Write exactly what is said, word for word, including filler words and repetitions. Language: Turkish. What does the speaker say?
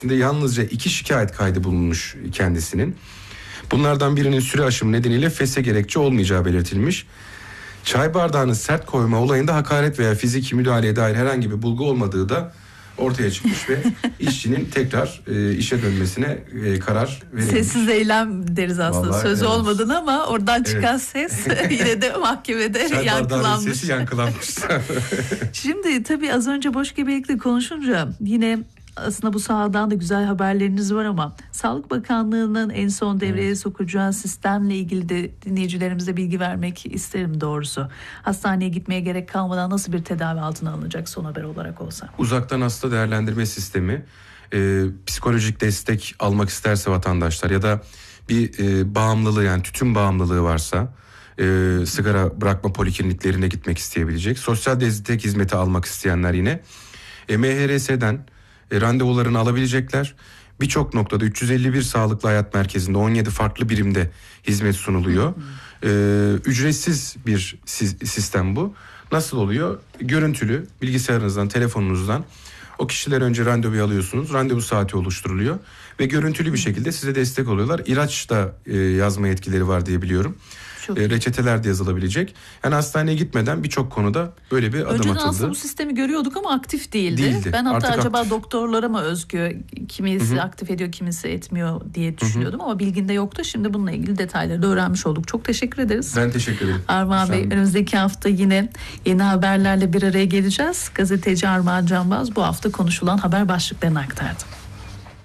yalnızca iki şikayet kaydı bulunmuş kendisinin. Bunlardan birinin süre aşımı nedeniyle feshe gerekçe olmayacağı belirtilmiş. Çay bardağını sert koyma olayında hakaret veya fiziki müdahaleye dair herhangi bir bulgu olmadığı da ortaya çıkmış ve işçinin tekrar e, işe dönmesine e, karar verilmiş. Sessiz eylem deriz aslında. Vallahi sözü evet. olmadığını ama oradan çıkan evet. ses yine de mahkemede çay yankılanmış. Sesi yankılanmış. Şimdi tabii az önce boş gebelikle konuşunca yine aslında bu sahadan da güzel haberleriniz var ama Sağlık Bakanlığı'nın en son devreye evet. sokacağı sistemle ilgili de dinleyicilerimize bilgi vermek isterim doğrusu. Hastaneye gitmeye gerek kalmadan nasıl bir tedavi altına alınacak son haber olarak olsa? Uzaktan hasta değerlendirme sistemi, e, psikolojik destek almak isterse vatandaşlar ya da bir e, bağımlılığı, yani tütün bağımlılığı varsa e, sigara bırakma polikliniklerine gitmek isteyebilecek. Sosyal destek hizmeti almak isteyenler yine e, M H R S'den E, randevularını alabilecekler. Birçok noktada üç yüz elli bir Sağlıklı Hayat Merkezi'nde on yedi farklı birimde hizmet sunuluyor. Ee, ücretsiz bir sistem bu. Nasıl oluyor? Görüntülü bilgisayarınızdan, telefonunuzdan o kişiler önce randevu alıyorsunuz. Randevu saati oluşturuluyor ve görüntülü bir şekilde size destek oluyorlar. İlaç da e, yazma yetkileri var diye biliyorum. E, reçeteler de yazılabilecek. Yani hastaneye gitmeden birçok konuda böyle bir adım Önceden atıldı. aslında bu sistemi görüyorduk ama aktif değildi. değildi. Ben hatta Artık acaba aktif. doktorlara mı özgü, kimisi Hı-hı. aktif ediyor, kimisi etmiyor diye düşünüyordum Hı-hı. ama bilginde yoktu. Şimdi bununla ilgili detayları da öğrenmiş olduk. Çok teşekkür ederiz. Ben teşekkür ederim. Armağan Bey, önümüzdeki hafta yine yeni haberlerle bir araya geleceğiz. Gazeteci Armağan Canbaz bu hafta konuşulan haber başlıklarını aktardı.